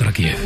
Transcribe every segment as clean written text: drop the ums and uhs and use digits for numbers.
contra Kiev.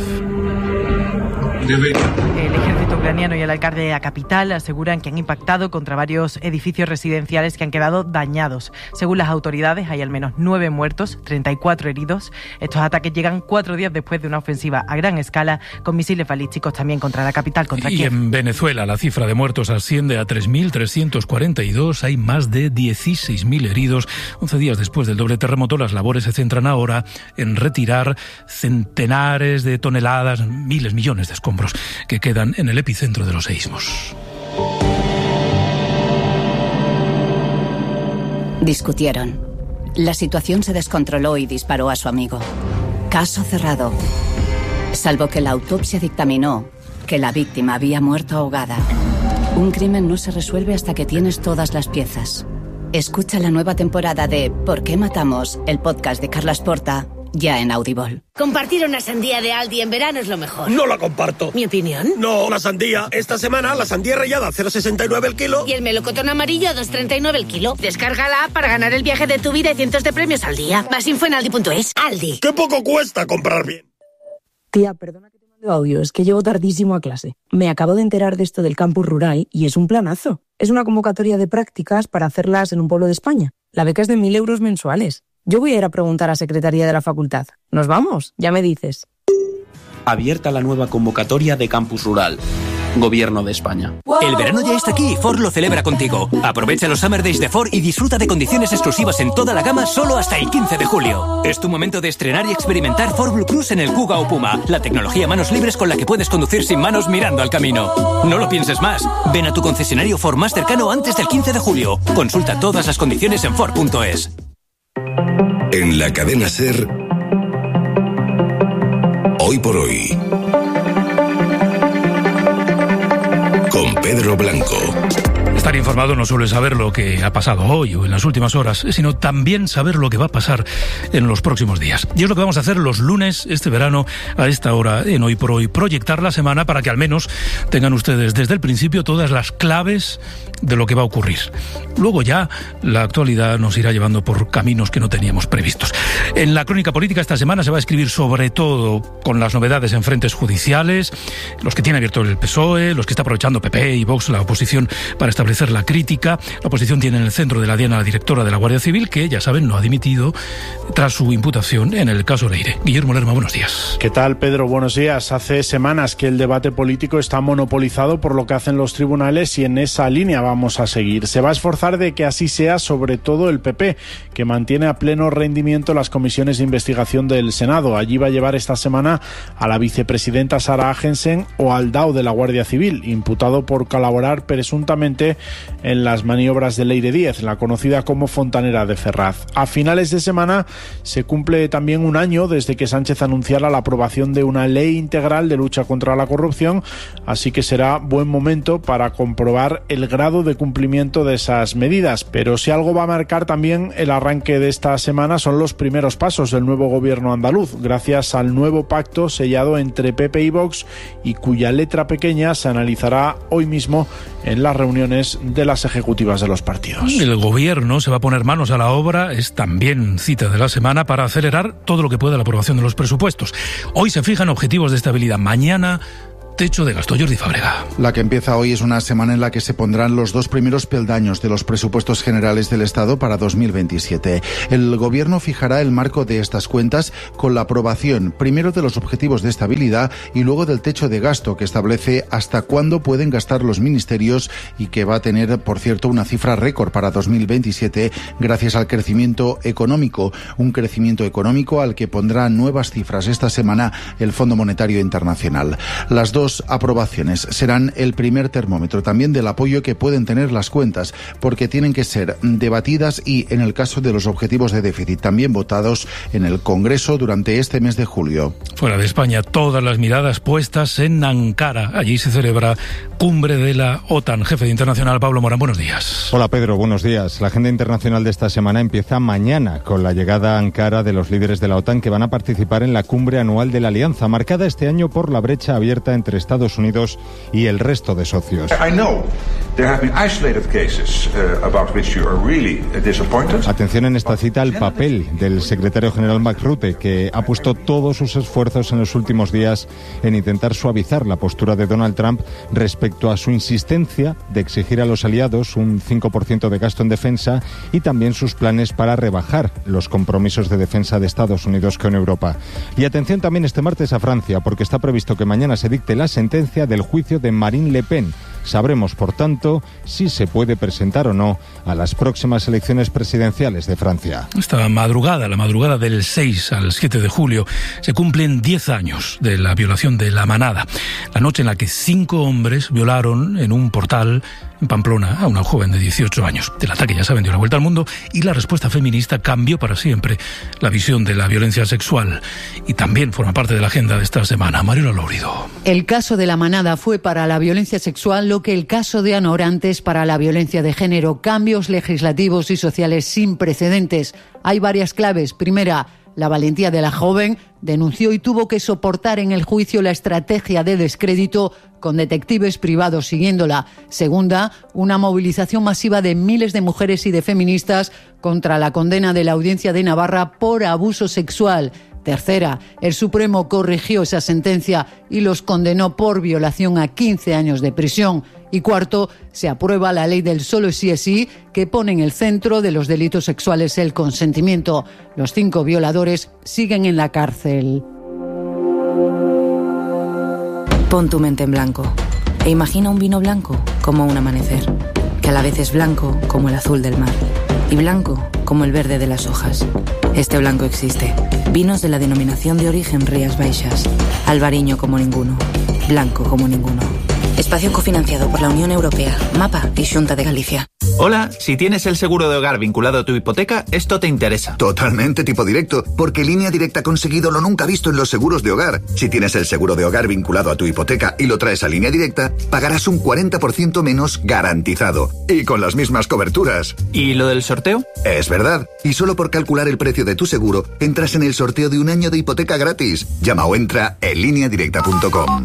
El ejército ucraniano y el alcalde de la capital aseguran que han impactado contra varios edificios residenciales que han quedado dañados. Según las autoridades, hay al menos 9 muertos, 34 heridos. Estos ataques llegan 4 días después de una ofensiva a gran escala con misiles balísticos también contra la capital, contra Kiev. Y en Venezuela la cifra de muertos asciende a 3.342. Hay más de 16.000 heridos. 11 días después del doble terremoto, las labores se centran ahora en retirar centenares de toneladas, miles, millones de escombros que quedan en el epicentro de los seísmos. Discutieron. La situación se descontroló y disparó a su amigo. Caso cerrado. Salvo que la autopsia dictaminó que la víctima había muerto ahogada. Un crimen no se resuelve hasta que tienes todas las piezas. Escucha la nueva temporada de ¿Por qué matamos?, el podcast de Carles Porta, ya en Audible. Compartir una sandía de Aldi en verano es lo mejor. No la comparto. ¿Mi opinión? No, la sandía. Esta semana la sandía rallada 0,69 el kilo. Y el melocotón amarillo a 2,39 el kilo. Descárgala para ganar el viaje de tu vida y cientos de premios al día. Más info en aldi.es. Aldi. ¡Qué poco cuesta comprar bien! Tía, perdona que te mande audio, es que llego tardísimo a clase. Me acabo de enterar de esto del campus rural y es un planazo. Es una convocatoria de prácticas para hacerlas en un pueblo de España. La beca es de 1.000 euros mensuales. Yo voy a ir a preguntar a Secretaría de la Facultad. ¿Nos vamos? Ya me dices. Abierta la nueva convocatoria de Campus Rural. Gobierno de España. El verano ya está aquí y Ford lo celebra contigo. Aprovecha los Summer Days de Ford y disfruta de condiciones exclusivas en toda la gama solo hasta el 15 de julio. Es tu momento de estrenar y experimentar Ford Blue Cruise en el Kuga o Puma, la tecnología manos libres con la que puedes conducir sin manos mirando al camino. No lo pienses más. Ven a tu concesionario Ford más cercano antes del 15 de julio. Consulta todas las condiciones en Ford.es. En la cadena SER, Hoy por Hoy, con Pedro Blanco. Estar informado no solo es saber lo que ha pasado hoy o en las últimas horas, sino también saber lo que va a pasar en los próximos días. Y es lo que vamos a hacer los lunes, este verano, a esta hora, en Hoy por Hoy. Proyectar la semana para que al menos tengan ustedes desde el principio todas las claves de lo que va a ocurrir. Luego ya la actualidad nos irá llevando por caminos que no teníamos previstos. En la crónica política esta semana se va a escribir sobre todo con las novedades en frentes judiciales, los que tiene abierto el PSOE, los que está aprovechando PP y Vox, la oposición, para establecer la crítica. La oposición tiene en el centro de la diana a la directora de la Guardia Civil, que, ya saben, no ha dimitido tras su imputación en el caso Leire. Guillermo Lerma, buenos días. ¿Qué tal, Pedro? Buenos días. Hace semanas que el debate político está monopolizado por lo que hacen los tribunales y en esa línea vamos a seguir. Se va a esforzar de que así sea, sobre todo el PP, que mantiene a pleno rendimiento las comisiones de investigación del Senado. Allí va a llevar esta semana a la vicepresidenta Sara Agensen o al DAO de la Guardia Civil, imputado por colaborar presuntamente en las maniobras de Leire Díez, la conocida como Fontanera de Ferraz. A finales de semana se cumple también un año desde que Sánchez anunciara la aprobación de una ley integral de lucha contra la corrupción, así que será buen momento para comprobar el grado de cumplimiento de esas medidas. Pero si algo va a marcar también el arranque de esta semana son los primeros pasos del nuevo gobierno andaluz, gracias al nuevo pacto sellado entre PP y Vox y cuya letra pequeña se analizará hoy mismo en las reuniones de las ejecutivas de los partidos. El gobierno se va a poner manos a la obra, es también cita de la semana, para acelerar todo lo que pueda la aprobación de los presupuestos. Hoy se fijan objetivos de estabilidad, mañana techo de gasto. Jordi Fábrega. La que empieza hoy es una semana en la que se pondrán los 2 primeros peldaños de los presupuestos generales del Estado para 2027. El Gobierno fijará el marco de estas cuentas con la aprobación primero de los objetivos de estabilidad y luego del techo de gasto, que establece hasta cuándo pueden gastar los ministerios y que va a tener, por cierto, una cifra récord para 2027 gracias al crecimiento económico. Un crecimiento económico al que pondrá nuevas cifras esta semana el Fondo Monetario Internacional. Las dos aprobaciones serán el primer termómetro también del apoyo que pueden tener las cuentas, porque tienen que ser debatidas y, en el caso de los objetivos de déficit, también votados en el Congreso durante este mes de julio. Fuera de España, todas las miradas puestas en Ankara. Allí se celebra cumbre de la OTAN. Jefe de Internacional, Pablo Morán, buenos días. Hola, Pedro, buenos días. La agenda internacional de esta semana empieza mañana con la llegada a Ankara de los líderes de la OTAN que van a participar en la cumbre anual de la Alianza, marcada este año por la brecha abierta entre entre Estados Unidos y el resto de socios. Atención en esta cita al papel del secretario general Mark Rutte, que ha puesto todos sus esfuerzos en los últimos días en intentar suavizar la postura de Donald Trump respecto a su insistencia de exigir a los aliados un 5% de gasto en defensa y también sus planes para rebajar los compromisos de defensa de Estados Unidos con Europa. Y atención también este martes a Francia, porque está previsto que mañana se dicte la sentencia del juicio de Marine Le Pen. Sabremos, por tanto, si se puede presentar o no a las próximas elecciones presidenciales de Francia. Esta madrugada, la madrugada del 6 al 7 de julio, se cumplen 10 años de la violación de La Manada, la noche en la que 5 hombres violaron en un portal en Pamplona a una joven de 18 años. El ataque, ya saben, dio la vuelta al mundo y la respuesta feminista cambió para siempre la visión de la violencia sexual y también forma parte de la agenda de esta semana. Mariola Lórido. El caso de La Manada fue para la violencia sexual lo que el caso de Ana Orantes para la violencia de género. Cambios legislativos y sociales sin precedentes. Hay varias claves. Primera, la valentía de la joven. Denunció y tuvo que soportar en el juicio la estrategia de descrédito con detectives privados siguiéndola. Segunda, una movilización masiva de miles de mujeres y de feministas contra la condena de la Audiencia de Navarra por abuso sexual. Tercera, el Supremo corrigió esa sentencia y los condenó por violación a 15 años de prisión. Y cuarto, se aprueba la ley del solo sí es sí, que pone en el centro de los delitos sexuales el consentimiento. Los 5 violadores siguen en la cárcel. Pon tu mente en blanco e imagina un vino blanco como un amanecer, que a la vez es blanco como el azul del mar y blanco como el verde de las hojas. Este blanco existe. Vinos de la denominación de origen Rías Baixas. Albariño como ninguno. Blanco como ninguno. Espacio cofinanciado por la Unión Europea, MAPA y Xunta de Galicia. Hola, si tienes el seguro de hogar vinculado a tu hipoteca, esto te interesa. Totalmente tipo directo, porque Línea Directa ha conseguido lo nunca visto en los seguros de hogar. Si tienes el seguro de hogar vinculado a tu hipoteca y lo traes a Línea Directa, pagarás un 40% menos garantizado. Y con las mismas coberturas. ¿Y lo del sorteo? Es verdad. Y solo por calcular el precio de tu seguro, entras en el sorteo de un año de hipoteca gratis. Llama o entra en lineadirecta.com.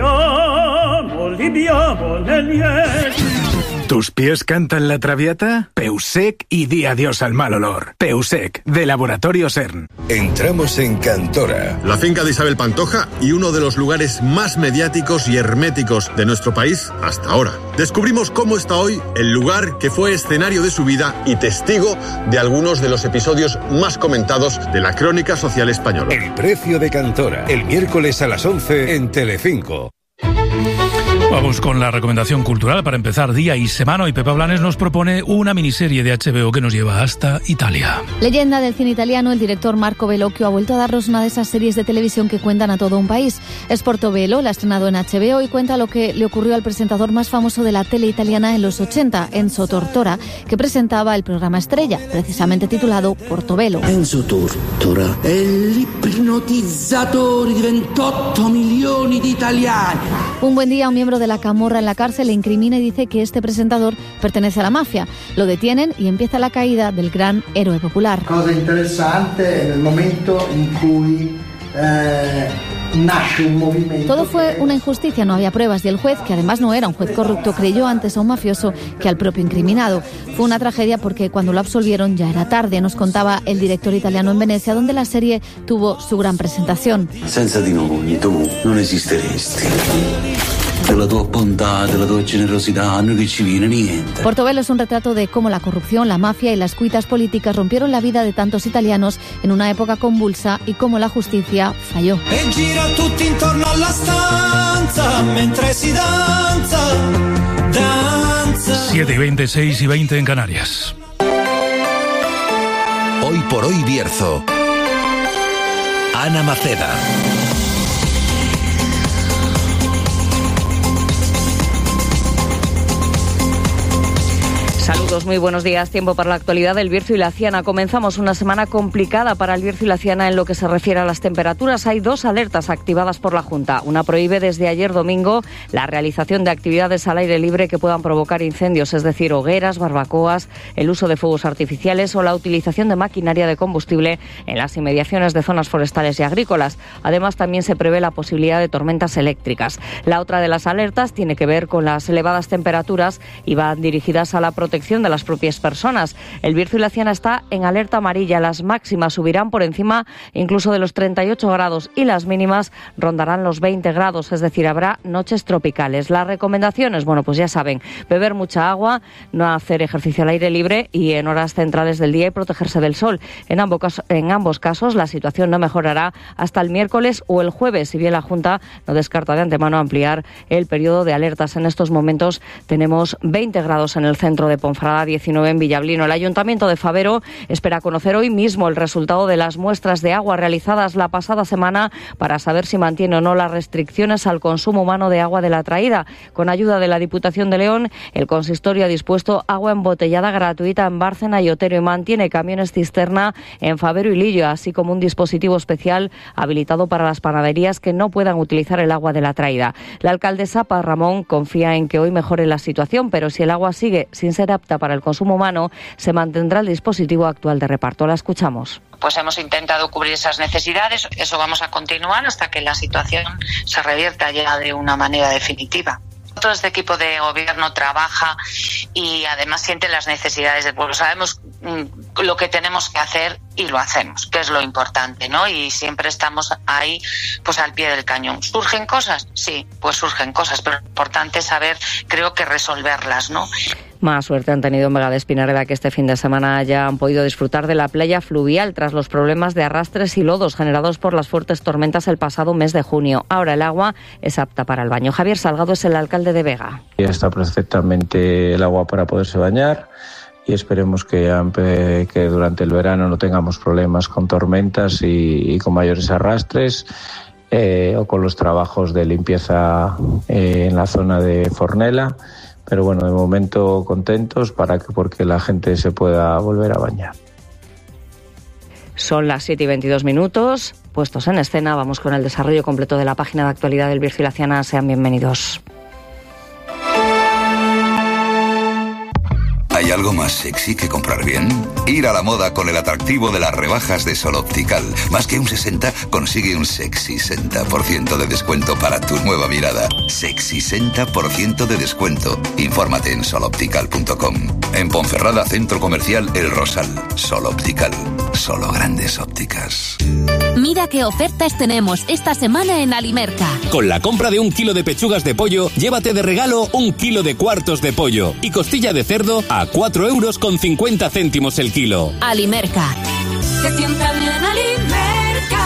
¿Tus pies cantan la traviata? Peusec y di adiós al mal olor. Peusec, de Laboratorio CERN. Entramos en Cantora. La finca de Isabel Pantoja y uno de los lugares más mediáticos y herméticos de nuestro país hasta ahora. Descubrimos cómo está hoy el lugar que fue escenario de su vida y testigo de algunos de los episodios más comentados de la crónica social española. El precio de Cantora, el miércoles a las 11 en Telecinco. Vamos con la recomendación cultural para empezar día y semana. Y Pepa Blanes nos propone una miniserie de HBO que nos lleva hasta Italia. Leyenda del cine italiano, el director Marco Bellocchio ha vuelto a darnos una de esas series de televisión que cuentan a todo un país. Es Portobello, la ha estrenado en HBO y cuenta lo que le ocurrió al presentador más famoso de la tele italiana en los 80, Enzo Tortora, que presentaba el programa estrella, precisamente titulado Portobello. Enzo Tortora è l'ipnotizzatore di 28 milioni di italiani. Un buen día, un miembro de la camorra en la cárcel le incrimina y dice que este presentador pertenece a la mafia. Lo detienen y empieza la caída del gran héroe popular. Cosa interessante en el momento en cui nace un movimiento. Todo fue una injusticia, no había pruebas y el juez, que además no era un juez corrupto, creyó antes a un mafioso que al propio incriminado. Fue una tragedia porque cuando lo absolvieron ya era tarde, nos contaba el director italiano en Venecia, donde la serie tuvo su gran presentación. Senza di noi tu non esisteresti. Della tua bontà, della tua generosità, non ci viene niente. Portobello es un retrato de cómo la corrupción, la mafia y las cuitas políticas rompieron la vida de tantos italianos en una época convulsa y cómo la justicia falló. E gira tutti intorno alla stanza mentre si danza. 7:20, 6:20 en Canarias. Hoy por hoy Bierzo. Ana Maceda. Saludos, muy buenos días. Tiempo para la actualidad del Bierzo y la Ciana. Comenzamos una semana complicada para el Bierzo y la Ciana en lo que se refiere a las temperaturas. Hay 2 alertas activadas por la Junta. Una prohíbe desde ayer domingo la realización de actividades al aire libre que puedan provocar incendios, es decir, hogueras, barbacoas, el uso de fuegos artificiales o la utilización de maquinaria de combustible en las inmediaciones de zonas forestales y agrícolas. Además, también se prevé la posibilidad de tormentas eléctricas. La otra de las alertas tiene que ver con las elevadas temperaturas y van dirigidas a la protección de las propias personas. El Bierzo y la Ciana está en alerta amarilla. Las máximas subirán por encima incluso de los 38 grados y las mínimas rondarán los 20 grados, es decir, habrá noches tropicales. Las recomendaciones, bueno, pues ya saben, beber mucha agua, no hacer ejercicio al aire libre y en horas centrales del día y protegerse del sol. En ambos casos, la situación no mejorará hasta el miércoles o el jueves, si bien la Junta no descarta de antemano ampliar el periodo de alertas. En estos momentos tenemos 20 grados en el centro de Ponferrada, 19 en Villablino. El Ayuntamiento de Fabero espera conocer hoy mismo el resultado de las muestras de agua realizadas la pasada semana para saber si mantiene o no las restricciones al consumo humano de agua de la traída. Con ayuda de la Diputación de León, el consistorio ha dispuesto agua embotellada gratuita en Bárcena y Otero y mantiene camiones cisterna en Fabero y Lillo, así como un dispositivo especial habilitado para las panaderías que no puedan utilizar el agua de la traída. La alcaldesa Paz Ramón confía en que hoy mejore la situación, pero si el agua sigue sin ser apta para el consumo humano, se mantendrá el dispositivo actual de reparto. La escuchamos. Pues hemos intentado cubrir esas necesidades, eso vamos a continuar hasta que la situación se revierta ya de una manera definitiva. Todo este equipo de gobierno trabaja y además siente las necesidades del pueblo. Sabemos lo que tenemos que hacer y lo hacemos, que es lo importante, ¿no? Y siempre estamos ahí, pues al pie del cañón. ¿Surgen cosas? Sí, pues surgen cosas, pero lo importante es saber, creo que resolverlas, ¿no? Más suerte han tenido en Vega de Espinareda, que este fin de semana ya han podido disfrutar de la playa fluvial tras los problemas de arrastres y lodos generados por las fuertes tormentas el pasado mes de junio. Ahora el agua es apta para el baño. Javier Salgado es el alcalde de Vega. Está perfectamente el agua para poderse bañar y esperemos que durante el verano no tengamos problemas con tormentas y con mayores arrastres. O con los trabajos de limpieza en la zona de Fornela. Pero bueno, de momento contentos porque la gente se pueda volver a bañar. Son las 7:22, puestos en escena. Vamos con el desarrollo completo de la página de actualidad del Bierzo y la Ciana. Sean bienvenidos. ¿Hay algo más sexy que comprar bien? Ir a la moda con el atractivo de las rebajas de Sol Optical. Más que un 60, consigue un sexy 60% de descuento para tu nueva mirada. Sexy 60% de descuento. Infórmate en soloptical.com. En Ponferrada, Centro Comercial El Rosal. Sol Optical. Solo grandes ópticas. Mira qué ofertas tenemos esta semana en Alimerca. Con la compra de 1 kilo de pechugas de pollo, llévate de regalo 1 kilo de cuartos de pollo y costilla de cerdo a 4,50 € el kilo. Alimerca. Se sienta bien Alimerca.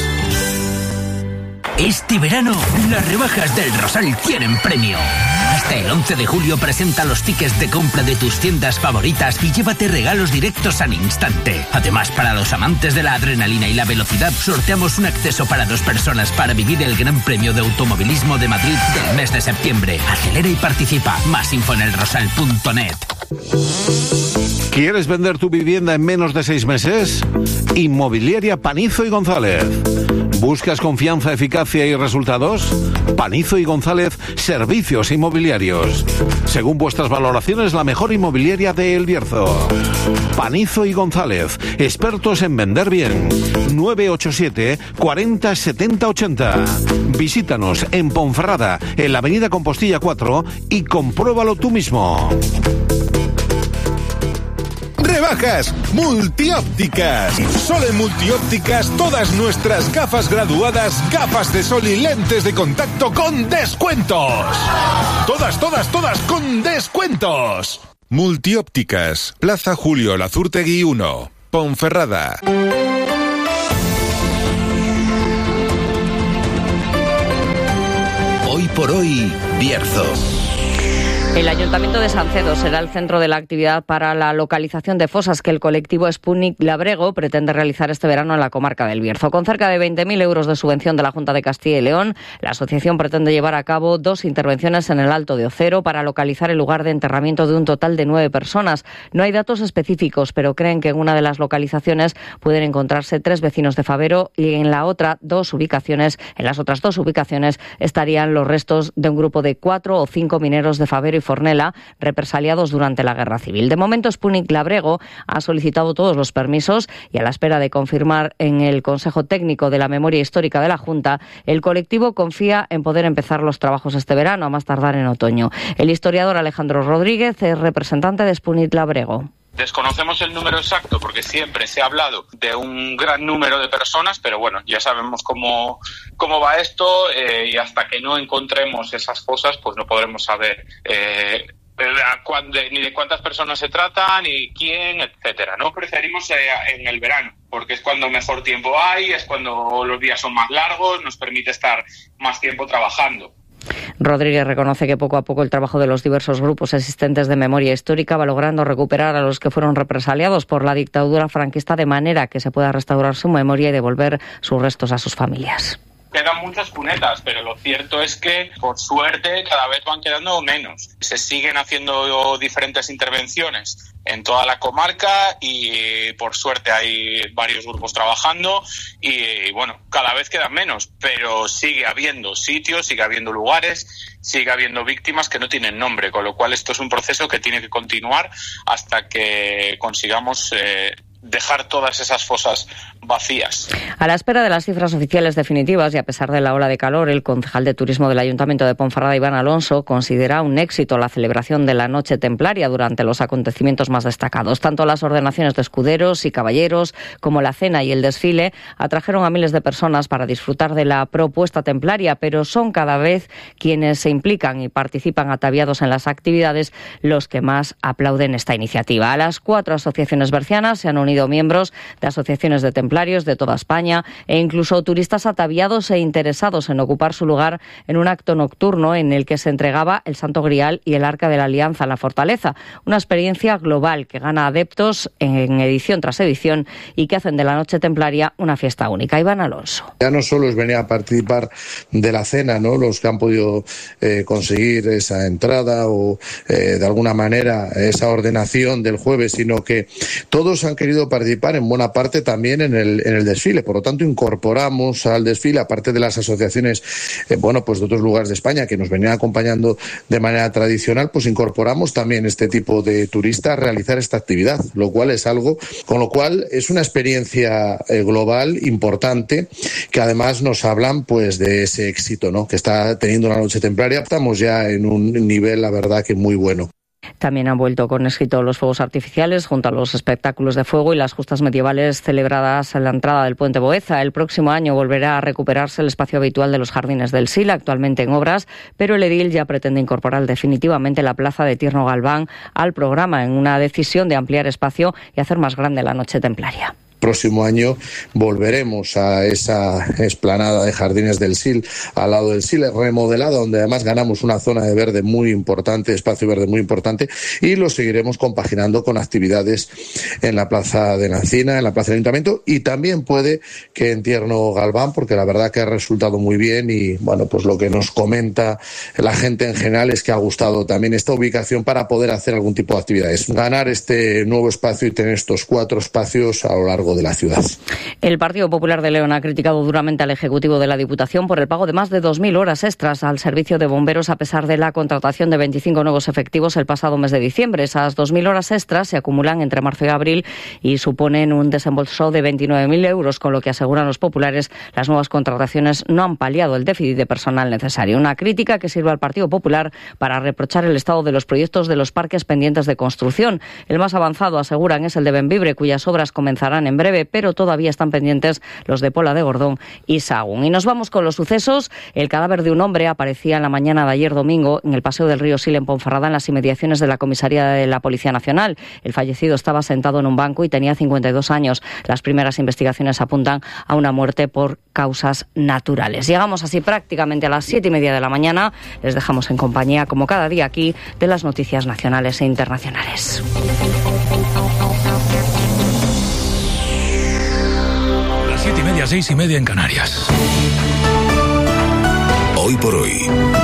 Este verano, las rebajas del Rosal tienen premio. Hasta el 11 de julio presenta los tickets de compra de tus tiendas favoritas y llévate regalos directos al instante. Además, para los amantes de la adrenalina y la velocidad, sorteamos un acceso para 2 personas para vivir el Gran Premio de Automovilismo de Madrid del mes de septiembre. Acelera y participa. Más info en elrosal.net. ¿Quieres vender tu vivienda en menos de 6 meses? Inmobiliaria Panizo y González. ¿Buscas confianza, eficacia y resultados? Panizo y González, servicios inmobiliarios. Según vuestras valoraciones, la mejor inmobiliaria de El Bierzo. Panizo y González, expertos en vender bien. 987 40 70 80. Visítanos en Ponferrada, en la avenida Compostilla 4 y compruébalo tú mismo. Rebajas Multiópticas. Solo en Multiópticas todas nuestras gafas graduadas, gafas de sol y lentes de contacto con descuentos. Todas con descuentos. Multiópticas, Plaza Julio Lazurtegui 1, Ponferrada. Hoy por hoy, Bierzo. El Ayuntamiento de Salcedo será el centro de la actividad para la localización de fosas que el colectivo Sputnik Labrego pretende realizar este verano en la comarca del Bierzo. Con cerca de 20.000 euros de subvención de la Junta de Castilla y León, la asociación pretende llevar a cabo 2 intervenciones en el Alto de Ocero para localizar el lugar de enterramiento de un total de 9 personas. No hay datos específicos, pero creen que en una de las localizaciones pueden encontrarse 3 vecinos de Fabero y en las otras 2 ubicaciones estarían los restos de un grupo de 4 o 5 mineros de Fabero y Fornela, represaliados durante la Guerra Civil. De momento, Sputnik Labrego ha solicitado todos los permisos y, a la espera de confirmar en el Consejo Técnico de la Memoria Histórica de la Junta, el colectivo confía en poder empezar los trabajos este verano, a más tardar en otoño. El historiador Alejandro Rodríguez es representante de Sputnik Labrego. Desconocemos el número exacto porque siempre se ha hablado de un gran número de personas, pero bueno, ya sabemos cómo va esto y hasta que no encontremos esas cosas, pues no podremos saber ni de cuántas personas se trata, ni quién, etcétera, ¿no? Preferimos en el verano, porque es cuando mejor tiempo hay, es cuando los días son más largos, nos permite estar más tiempo trabajando. Rodríguez reconoce que poco a poco el trabajo de los diversos grupos existentes de memoria histórica va logrando recuperar a los que fueron represaliados por la dictadura franquista de manera que se pueda restaurar su memoria y devolver sus restos a sus familias. Quedan muchas cunetas, pero lo cierto es que, por suerte, cada vez van quedando menos. Se siguen haciendo diferentes intervenciones en toda la comarca y, por suerte, hay varios grupos trabajando y, bueno, cada vez quedan menos, pero sigue habiendo sitios, sigue habiendo lugares, sigue habiendo víctimas que no tienen nombre, con lo cual esto es un proceso que tiene que continuar hasta que consigamos dejar todas esas fosas vacías. A la espera de las cifras oficiales definitivas y a pesar de la ola de calor, el concejal de turismo del Ayuntamiento de Ponferrada, Iván Alonso, considera un éxito la celebración de la Noche Templaria durante los acontecimientos más destacados. Tanto las ordenaciones de escuderos y caballeros como la cena y el desfile atrajeron a miles de personas para disfrutar de la propuesta templaria, pero son cada vez quienes se implican y participan ataviados en las actividades los que más aplauden esta iniciativa. A las 4 asociaciones bercianas se han unido miembros de asociaciones de templarios de toda España e incluso turistas ataviados e interesados en ocupar su lugar en un acto nocturno en el que se entregaba el Santo Grial y el Arca de la Alianza en la fortaleza. Una experiencia global que gana adeptos en edición tras edición y que hacen de la Noche Templaria una fiesta única. Iván Alonso. Ya no solo es venir a participar de la cena, ¿no? Los que han podido conseguir esa entrada o de alguna manera esa ordenación del jueves, sino que todos han querido participar en buena parte también en el desfile. Por lo tanto, incorporamos al desfile, aparte de las asociaciones pues de otros lugares de España que nos venían acompañando de manera tradicional, pues incorporamos también este tipo de turistas a realizar esta actividad, lo cual es algo, con lo cual es una experiencia global importante que además nos hablan pues de ese éxito, ¿no?, que está teniendo la Noche Templaria. Estamos ya en un nivel, la verdad, que muy bueno. También han vuelto con éxito los fuegos artificiales junto a los espectáculos de fuego y las justas medievales celebradas en la entrada del Puente Boeza. El próximo año volverá a recuperarse el espacio habitual de los Jardines del Sila, actualmente en obras, pero el edil ya pretende incorporar definitivamente la plaza de Tierno Galván al programa en una decisión de ampliar espacio y hacer más grande la Noche Templaria. Próximo año volveremos a esa explanada de Jardines del Sil, al lado del Sil, remodelada, donde además ganamos una zona de verde muy importante, espacio verde muy importante, y lo seguiremos compaginando con actividades en la Plaza de la Encina, en la Plaza del Ayuntamiento, y también puede que en Tierno Galván, porque la verdad que ha resultado muy bien y bueno, pues lo que nos comenta la gente en general es que ha gustado también esta ubicación para poder hacer algún tipo de actividades. Ganar este nuevo espacio y tener estos 4 espacios a lo largo de la ciudad. El Partido Popular de León ha criticado duramente al Ejecutivo de la Diputación por el pago de más de 2.000 horas extras al servicio de bomberos a pesar de la contratación de 25 nuevos efectivos el pasado mes de diciembre. Esas 2.000 horas extras se acumulan entre marzo y abril y suponen un desembolso de 29.000 euros, con lo que aseguran los populares las nuevas contrataciones no han paliado el déficit de personal necesario. Una crítica que sirve al Partido Popular para reprochar el estado de los proyectos de los parques pendientes de construcción. El más avanzado, aseguran, es el de Bembibre, cuyas obras comenzarán en breve, pero todavía están pendientes los de Pola de Gordón y Sahagún. Y nos vamos con los sucesos. El cadáver de un hombre aparecía en la mañana de ayer domingo en el paseo del río Sil en Ponferrada, en las inmediaciones de la comisaría de la Policía Nacional. El fallecido estaba sentado en un banco y tenía 52 años. Las primeras investigaciones apuntan a una muerte por causas naturales. Llegamos así prácticamente a las 7:30 de la mañana. Les dejamos en compañía, como cada día aquí, de las noticias nacionales e internacionales. Las 7:30, 6:30 en Canarias. Hoy por hoy,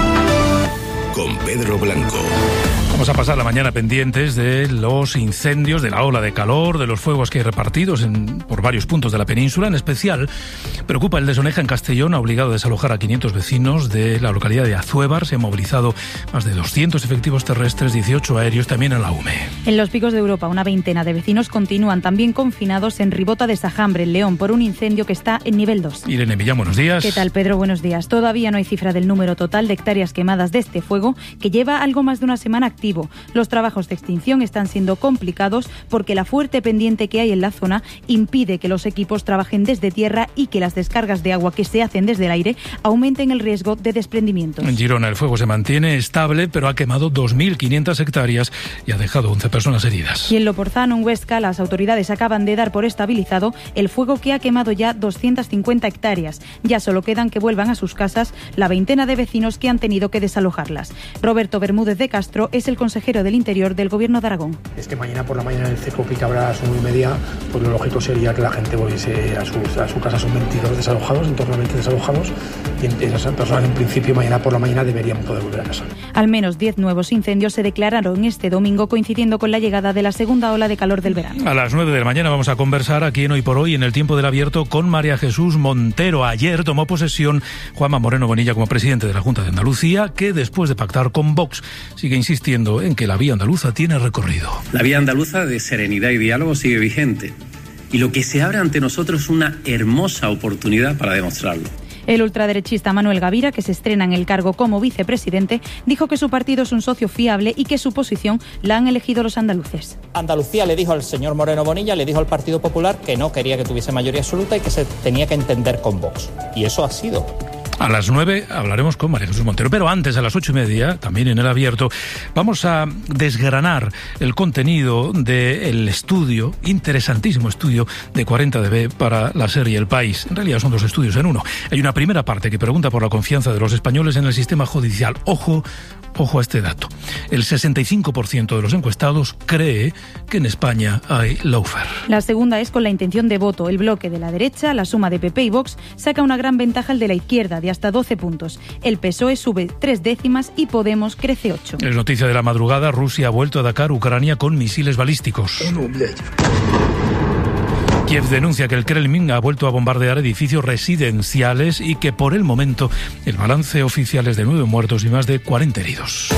con Pedro Blanco. Vamos a pasar la mañana pendientes de los incendios, de la ola de calor, de los fuegos que hay repartidos por varios puntos de la península. En especial, preocupa el de Soneja en Castellón, ha obligado a desalojar a 500 vecinos de la localidad de Azuévar. Se han movilizado más de 200 efectivos terrestres, 18 aéreos, también en la UME. En los Picos de Europa, una veintena de vecinos continúan también confinados en Ribota de Sajambre, en León, por un incendio que está en nivel 2. Irene Millán, buenos días. ¿Qué tal, Pedro? Buenos días. Todavía no hay cifra del número total de hectáreas quemadas de este fuego, que lleva algo más de una semana activo. Los trabajos de extinción están siendo complicados porque la fuerte pendiente que hay en la zona impide que los equipos trabajen desde tierra y que las descargas de agua que se hacen desde el aire aumenten el riesgo de desprendimientos. En Girona el fuego se mantiene estable, pero ha quemado 2.500 hectáreas y ha dejado 11 personas heridas. Y en Loporzano, en Huesca, las autoridades acaban de dar por estabilizado el fuego que ha quemado ya 250 hectáreas. Ya solo quedan que vuelvan a sus casas la veintena de vecinos que han tenido que desalojarlas. Roberto Bermúdez de Castro es el consejero del Interior del Gobierno de Aragón. Es que mañana por la mañana en el CEPOPI, que habrá a las 1:30, pues lo lógico sería que la gente volviese a su casa. Son 22 desalojados, en torno a 20 desalojados, y esas personas en principio mañana por la mañana deberían poder volver a casa. Al menos 10 nuevos incendios se declararon este domingo, coincidiendo con la llegada de la segunda ola de calor del verano. A las 9 de la mañana vamos a conversar aquí en Hoy por Hoy, en el Tiempo del Abierto, con María Jesús Montero. Ayer tomó posesión Juanma Moreno Bonilla como presidente de la Junta de Andalucía, que después de pactar con Vox sigue insistiendo en que la vía andaluza tiene recorrido. La vía andaluza de serenidad y diálogo sigue vigente. Y lo que se abre ante nosotros es una hermosa oportunidad para demostrarlo. El ultraderechista Manuel Gavira, que se estrena en el cargo como vicepresidente, dijo que su partido es un socio fiable y que su posición la han elegido los andaluces. Andalucía le dijo al señor Moreno Bonilla, le dijo al Partido Popular que no quería que tuviese mayoría absoluta y que se tenía que entender con Vox. Y eso ha sido. A las 9 hablaremos con María Jesús Montero, pero antes, a las 8:30, también en el Abierto, vamos a desgranar el contenido del estudio, interesantísimo estudio de 40dB para la serie El País. En realidad son dos estudios en uno. Hay una primera parte que pregunta por la confianza de los españoles en el sistema judicial. Ojo a este dato. El 65% de los encuestados cree que en España hay lawfare. La segunda es con la intención de voto. El bloque de la derecha, la suma de PP y Vox, saca una gran ventaja al de la izquierda, de hasta 12 puntos. El PSOE sube 3 décimas y Podemos crece 8. Es noticia de la madrugada, Rusia ha vuelto a atacar Ucrania con misiles balísticos. Kiev denuncia que el Kremlin ha vuelto a bombardear edificios residenciales y que por el momento el balance oficial es de 9 muertos y más de 40 heridos.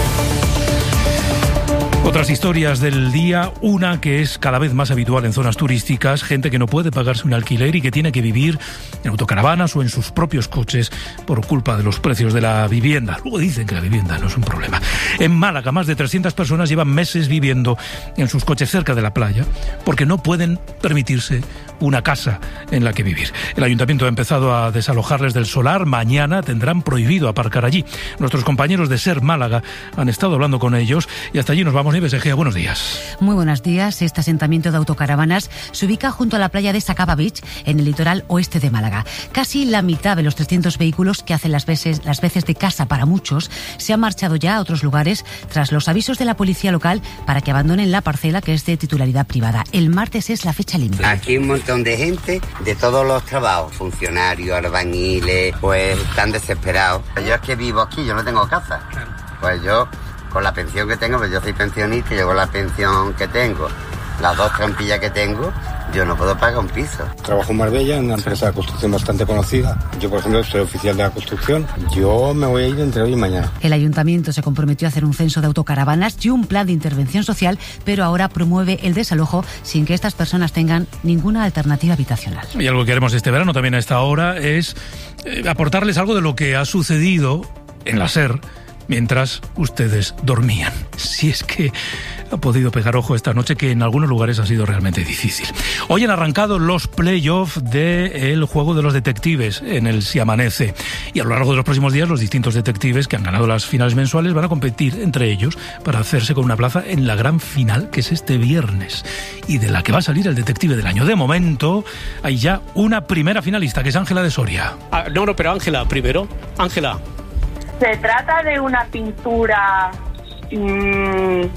Otras historias del día, una que es cada vez más habitual en zonas turísticas, gente que no puede pagarse un alquiler y que tiene que vivir en autocaravanas o en sus propios coches por culpa de los precios de la vivienda. Luego dicen que la vivienda no es un problema. En Málaga, más de 300 personas llevan meses viviendo en sus coches cerca de la playa porque no pueden permitirse una casa en la que vivir. El ayuntamiento ha empezado a desalojarles del solar. Mañana tendrán prohibido aparcar allí. Nuestros compañeros de SER Málaga han estado hablando con ellos y hasta allí nos vamos. Nieves Egea, buenos días. Muy buenos días. Este asentamiento de autocaravanas se ubica junto a la playa de Sacaba Beach, en el litoral oeste de Málaga. Casi la mitad de los 300 vehículos que hacen las veces de casa para muchos se han marchado ya a otros lugares tras los avisos de la policía local para que abandonen la parcela, que es de titularidad privada. El martes es la fecha límite. Aquí hay un montón de gente de todos los trabajos, funcionarios, albañiles, pues están desesperados. Yo es que vivo aquí, yo no tengo casa. Pues yo, con la pensión que tengo, pues yo soy pensionista y yo con la pensión que tengo, las 2 trampillas que tengo, yo no puedo pagar un piso. Trabajo en Marbella, en una empresa de construcción bastante conocida. Yo, por ejemplo, soy oficial de la construcción. Yo me voy a ir entre hoy y mañana. El ayuntamiento se comprometió a hacer un censo de autocaravanas y un plan de intervención social, pero ahora promueve el desalojo sin que estas personas tengan ninguna alternativa habitacional. Y algo que haremos este verano también a esta hora es aportarles algo de lo que ha sucedido en la SER mientras ustedes dormían. Si es que ha podido pegar ojo esta noche, que en algunos lugares ha sido realmente difícil. Hoy han arrancado los playoffs del juego de los detectives en el Si Amanece, y a lo largo de los próximos días los distintos detectives que han ganado las finales mensuales van a competir entre ellos para hacerse con una plaza en la gran final, que es este viernes, y de la que va a salir el detective del año. De momento hay ya una primera finalista, que es Ángela de Soria. No, pero Ángela, primero. Ángela. Se trata de una pintura que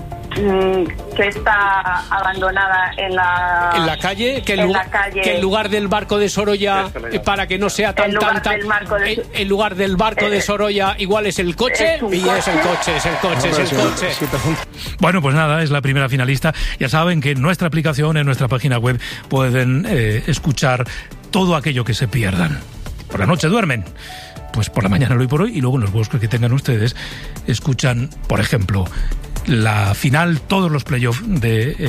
está abandonada en la calle, que en lugar del barco de Sorolla, para que no sea en lugar del barco de Sorolla, igual es el coche, es el coche. Bueno, pues nada, es la primera finalista. Ya saben que en nuestra aplicación, en nuestra página web, pueden escuchar todo aquello que se pierdan. Por la noche duermen, pues por la mañana lo Hoy por Hoy, y luego en los bosques que tengan ustedes escuchan, por ejemplo, la final, todos los playoffs de